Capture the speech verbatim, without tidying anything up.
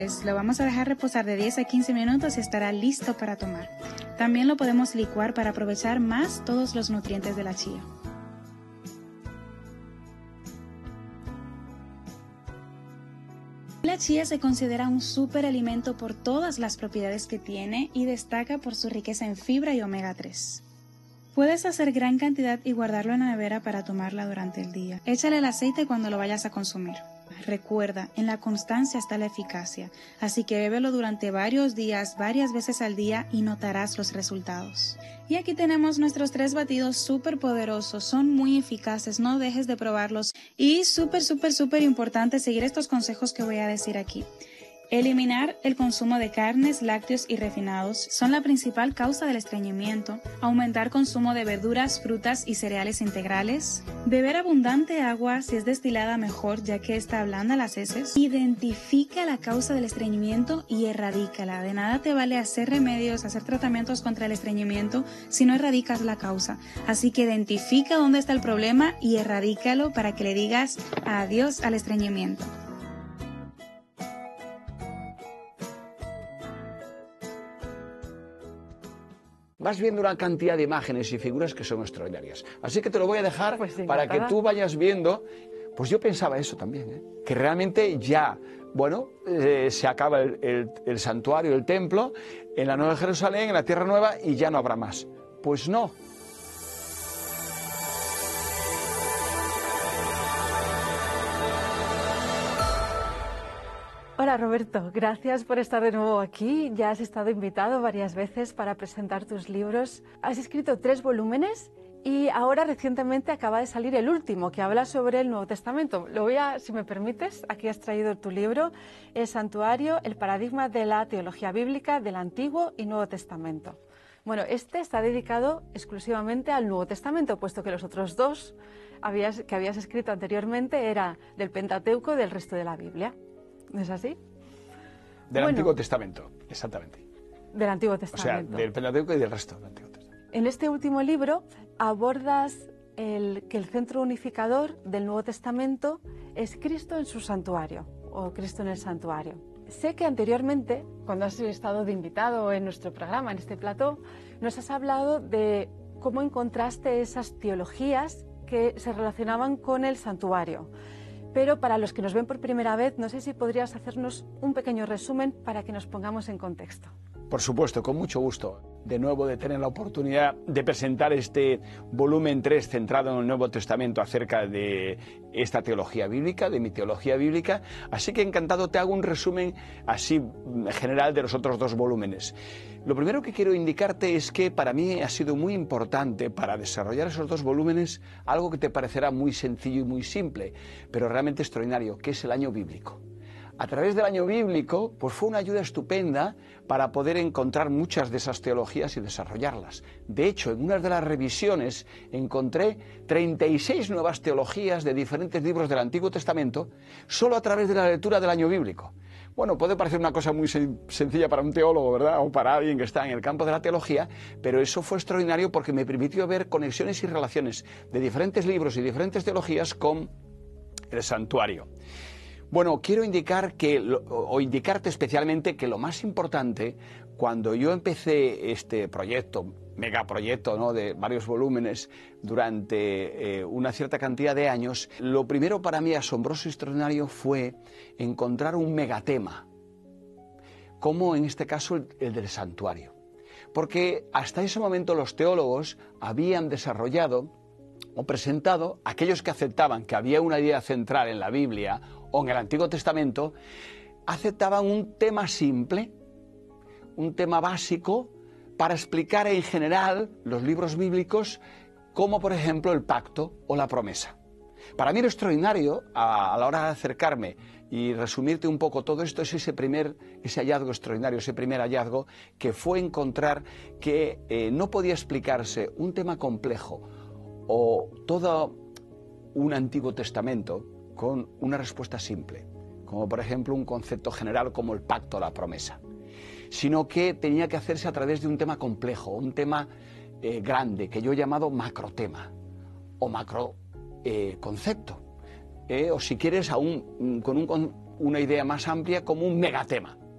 Lo vamos a dejar reposar de diez a quince minutos y estará listo para tomar. También lo podemos licuar para aprovechar más todos los nutrientes de la chía. La chía se considera un superalimento por todas las propiedades que tiene y destaca por su riqueza en fibra y omega tres. Puedes hacer gran cantidad y guardarlo en la nevera para tomarla durante el día. Échale el aceite cuando lo vayas a consumir. Recuerda, en la constancia está la eficacia, así que bébelo durante varios días, varias veces al día y notarás los resultados. Y aquí tenemos nuestros tres batidos súper poderosos, son muy eficaces, no dejes de probarlos. Y súper, súper, súper importante seguir estos consejos que voy a decir aquí. Eliminar el consumo de carnes, lácteos y refinados son la principal causa del estreñimiento. Aumentar consumo de verduras, frutas y cereales integrales. Beber abundante agua, si es destilada mejor, ya que esta ablanda las heces. Identifica la causa del estreñimiento y erradícala. De nada te vale hacer remedios, hacer tratamientos contra el estreñimiento si no erradicas la causa. Así que identifica dónde está el problema y erradícalo para que le digas adiós al estreñimiento. Vas viendo una cantidad de imágenes y figuras que son extraordinarias. Así que te lo voy a dejar pues sí, para que tú vayas viendo. Pues yo pensaba eso también, ¿eh? Que realmente ya, bueno, eh, se acaba el, el, el santuario, el templo, en la Nueva Jerusalén, en la Tierra Nueva, y ya no habrá más. Pues no. Hola Roberto, gracias por estar de nuevo aquí. Ya has estado invitado varias veces para presentar tus libros. Has escrito tres volúmenes y ahora recientemente acaba de salir el último, que habla sobre el Nuevo Testamento. Lo voy a, si me permites, aquí has traído tu libro, El Santuario, el paradigma de la teología bíblica del Antiguo y Nuevo Testamento. Bueno, este está dedicado exclusivamente al Nuevo Testamento, puesto que los otros dos habías, que habías escrito anteriormente era del Pentateuco y del resto de la Biblia. ¿No es así? Del bueno, Antiguo Testamento, exactamente. Del Antiguo Testamento. O sea, del Pentateuco y del resto del Antiguo Testamento. En este último libro abordas el, que el centro unificador del Nuevo Testamento es Cristo en su santuario, o Cristo en el santuario. Sé que anteriormente, cuando has estado de invitado en nuestro programa, en este plató, nos has hablado de cómo encontraste esas teologías que se relacionaban con el santuario. Pero para los que nos ven por primera vez, no sé si podrías hacernos un pequeño resumen para que nos pongamos en contexto. Por supuesto, con mucho gusto. De nuevo de tener la oportunidad de presentar este volumen tres centrado en el Nuevo Testamento acerca de esta teología bíblica, de mi teología bíblica. Así que encantado te hago un resumen así general de los otros dos volúmenes. Lo primero que quiero indicarte es que para mí ha sido muy importante para desarrollar esos dos volúmenes algo que te parecerá muy sencillo y muy simple, pero realmente extraordinario, que es el año bíblico. A través del año bíblico, pues fue una ayuda estupenda para poder encontrar muchas de esas teologías y desarrollarlas. De hecho, en una de las revisiones encontré treinta y seis nuevas teologías de diferentes libros del Antiguo Testamento solo a través de la lectura del año bíblico. Bueno, puede parecer una cosa muy sen- sencilla para un teólogo, ¿verdad? O para alguien que está en el campo de la teología, pero eso fue extraordinario porque me permitió ver conexiones y relaciones de diferentes libros y diferentes teologías con el santuario. Bueno, quiero indicar que, o indicarte especialmente que lo más importante, cuando yo empecé este proyecto, megaproyecto, ¿no?, de varios volúmenes durante eh, una cierta cantidad de años, lo primero para mí asombroso y extraordinario fue encontrar un megatema, como en este caso el, el del santuario. Porque hasta ese momento los teólogos habían desarrollado o presentado, aquellos que aceptaban que había una idea central en la Biblia o en el Antiguo Testamento, aceptaban un tema simple, un tema básico, para explicar en general los libros bíblicos, como por ejemplo el pacto o la promesa. Para mí lo extraordinario, a, a la hora de acercarme y resumirte un poco todo esto, es ese primer, ese hallazgo extraordinario, ese primer hallazgo, que fue encontrar que eh, no podía explicarse un tema complejo o todo un Antiguo Testamento con una respuesta simple, como por ejemplo un concepto general como el pacto o la promesa, sino que tenía que hacerse a través de un tema complejo, un tema eh, grande, que yo he llamado macrotema o macro eh, concepto, eh, o si quieres aún con un, una idea más amplia como un megatema.